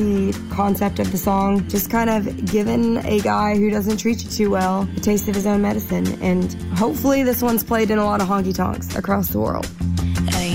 the concept of the song, just kind of giving a guy who doesn't treat you too well a taste of his own medicine. And hopefully this one's played in a lot of honky-tonks across the world.